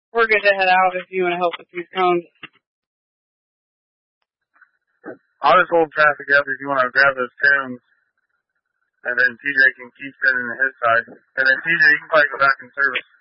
We're good to head out if you want to help with these cones. I'll just hold traffic up if you want to grab those cones. And then TJ can keep sending to his side. And then TJ, you can probably go back in service.